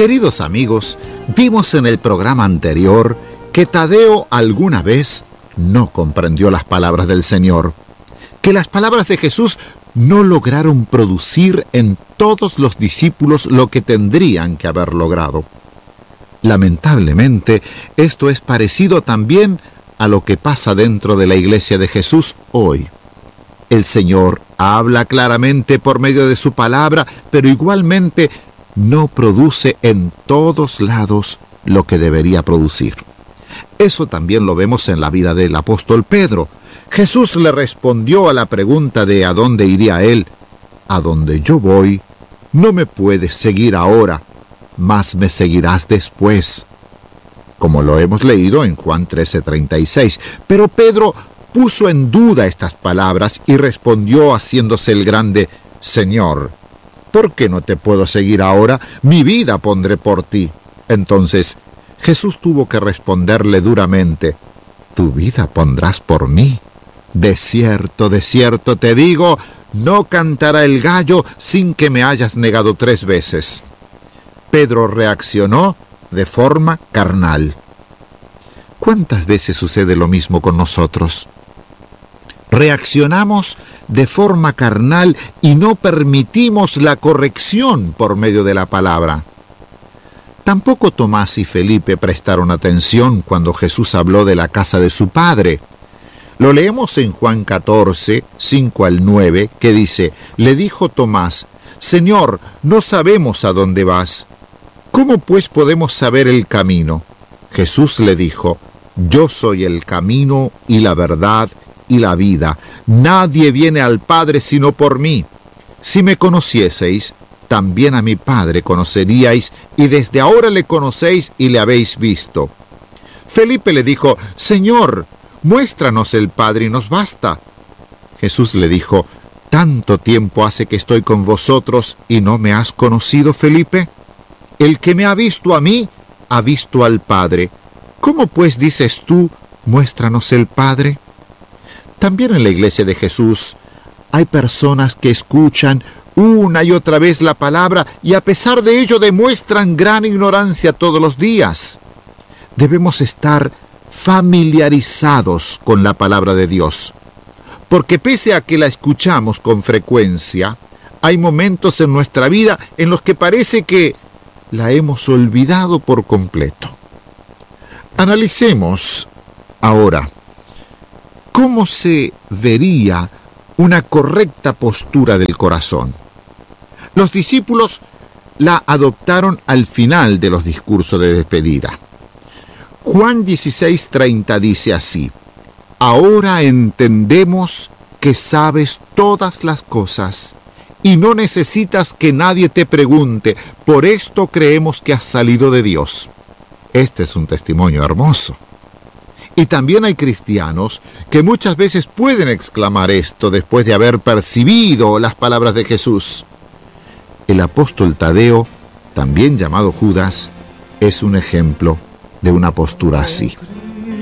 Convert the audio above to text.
Queridos amigos, vimos en el programa anterior que Tadeo alguna vez no comprendió las palabras del Señor, que las palabras de Jesús no lograron producir en todos los discípulos lo que tendrían que haber logrado. Lamentablemente, esto es parecido también a lo que pasa dentro de la iglesia de Jesús hoy. El Señor habla claramente por medio de su palabra, pero igualmente no produce en todos lados lo que debería producir. Eso también lo vemos en la vida del apóstol Pedro. Jesús le respondió a la pregunta de ¿a dónde iría él? A donde yo voy, no me puedes seguir ahora, mas me seguirás después. Como lo hemos leído en Juan 13:36. Pero Pedro puso en duda estas palabras y respondió haciéndose el grande: Señor, ¿por qué no te puedo seguir ahora? Mi vida pondré por ti. Entonces Jesús tuvo que responderle duramente: ¿tu vida pondrás por mí? De cierto te digo, no cantará el gallo sin que me hayas negado 3 veces. Pedro reaccionó de forma carnal. ¿Cuántas veces sucede lo mismo con nosotros? Reaccionamos de forma carnal y no permitimos la corrección por medio de la palabra. Tampoco Tomás y Felipe prestaron atención cuando Jesús habló de la casa de su padre. Lo leemos en Juan 14, 5 al 9, que dice: le dijo Tomás: Señor, no sabemos a dónde vas. ¿Cómo pues podemos saber el camino? Jesús le dijo: yo soy el camino y la verdad y la vida. Nadie viene al Padre sino por mí. Si me conocieseis, también a mi Padre conoceríais, y desde ahora le conocéis y le habéis visto. Felipe le dijo: Señor, muéstranos el Padre y nos basta. Jesús le dijo: ¿tanto tiempo hace que estoy con vosotros y no me has conocido, Felipe? El que me ha visto a mí, ha visto al Padre. ¿Cómo pues dices tú, muéstranos el Padre? También en la iglesia de Jesús hay personas que escuchan una y otra vez la palabra y a pesar de ello demuestran gran ignorancia todos los días. Debemos estar familiarizados con la palabra de Dios, porque pese a que la escuchamos con frecuencia, hay momentos en nuestra vida en los que parece que la hemos olvidado por completo. Analicemos ahora cómo se vería una correcta postura del corazón. Los discípulos la adoptaron al final de los discursos de despedida. Juan 16:30 dice así: ahora entendemos que sabes todas las cosas y no necesitas que nadie te pregunte, por esto creemos que has salido de Dios. Este es un testimonio hermoso. Y también hay cristianos que muchas veces pueden exclamar esto después de haber percibido las palabras de Jesús. El apóstol Tadeo, también llamado Judas, es un ejemplo de una postura así.